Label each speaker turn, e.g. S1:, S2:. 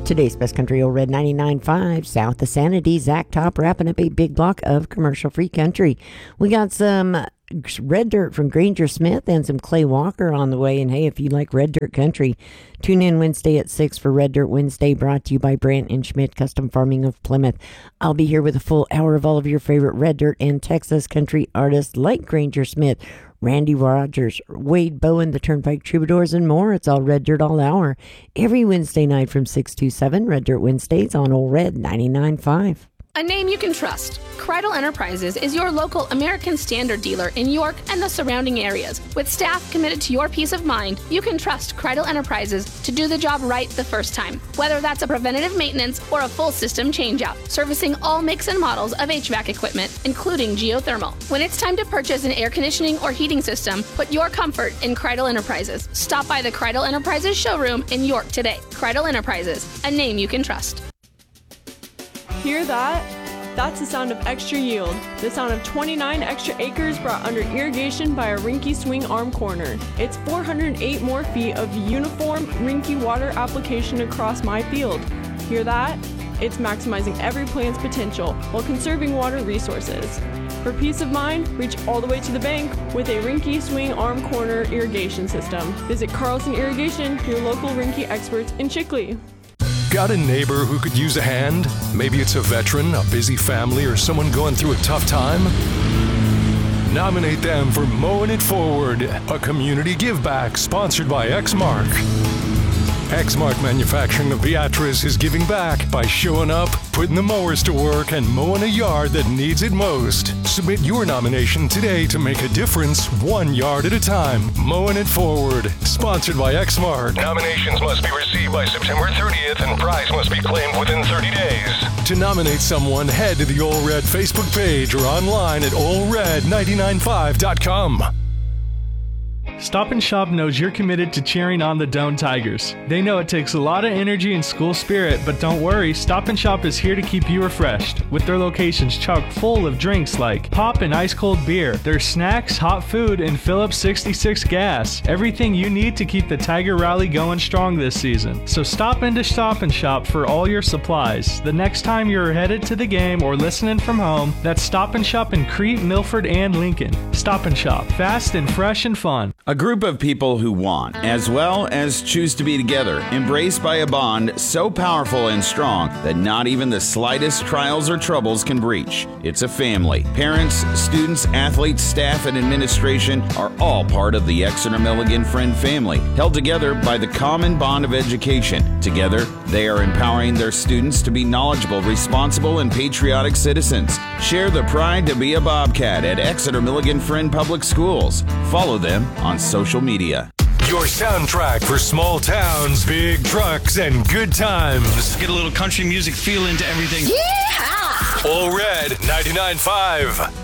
S1: Today's Best Country Old Red 99.5, south of Sanity, Zach Top wrapping up a big block of commercial-free country. We got some Red Dirt from Granger Smith and some Clay Walker on the way. And hey, if you like Red Dirt country, tune in Wednesday at 6 for Red Dirt Wednesday, brought to you by Brandt and Schmidt Custom Farming of Plymouth. I'll be here with a full hour of all of your favorite Red Dirt and Texas country artists like Granger Smith, Randy Rogers, Wade Bowen, the Turnpike Troubadours, and more. It's all Red Dirt all hour. Every Wednesday night from 6 to 7, Red Dirt Wednesdays on Old Red 99.5.
S2: A name you can trust. Kreidel Enterprises is your local American Standard dealer in York and the surrounding areas. With staff committed to your peace of mind, you can trust Kreidel Enterprises to do the job right the first time. Whether that's a preventative maintenance or a full system changeout, servicing all makes and models of HVAC equipment, including geothermal. When it's time to purchase an air conditioning or heating system, put your comfort in Kreidel Enterprises. Stop by the Kreidel Enterprises showroom in York today. Kreidel Enterprises, a name you can trust.
S3: Hear that? That's the sound of extra yield. The sound of 29 extra acres brought under irrigation by a Rinky Swing Arm Corner. It's 408 more feet of uniform Rinky water application across my field. Hear that? It's maximizing every plant's potential while conserving water resources. For peace of mind, reach all the way to the bank with a Rinky Swing Arm Corner irrigation system. Visit Carlson Irrigation, your local Rinky experts in Chickley.
S4: Got a neighbor who could use a hand? Maybe it's a veteran, a busy family, or someone going through a tough time? Nominate them for Mowing It Forward, a community give-back sponsored by Exmark. Exmark Manufacturing of Beatrice is giving back by showing up, putting the mowers to work, and mowing a yard that needs it most. Submit your nomination today to make a difference, 1 yard at a time. Mowing It Forward, sponsored by Exmark. Nominations must be received by September 30th, and prize must be claimed within 30 days. To nominate someone, head to the Old Red Facebook page or online at oldred995.com.
S5: Stop and Shop knows you're committed to cheering on the Doane Tigers. They know it takes a lot of energy and school spirit, but don't worry, Stop and Shop is here to keep you refreshed. With their locations chock full of drinks like pop and ice cold beer, their snacks, hot food, and Phillips 66 gas. Everything you need to keep the Tiger Rally going strong this season. So stop into Stop and Shop for all your supplies. The next time you're headed to the game or listening from home, that's Stop and Shop in Crete, Milford, and Lincoln. Stop and Shop, fast and fresh and fun.
S6: A group of people who want, as well as choose to be together, embraced by a bond so powerful and strong that not even the slightest trials or troubles can breach. It's a family. Parents, students, athletes, staff, and administration are all part of the Exeter Milligan Friend family, held together by the common bond of education. Together, they are empowering their students to be knowledgeable, responsible, and patriotic citizens. Share the pride to be a Bobcat at Exeter Milligan Friend Public Schools. Follow them on social media.
S4: Your soundtrack for small towns, big trucks, and good times.
S7: Get a little country music feel into everything.
S4: Yeehaw! All Red 99.5.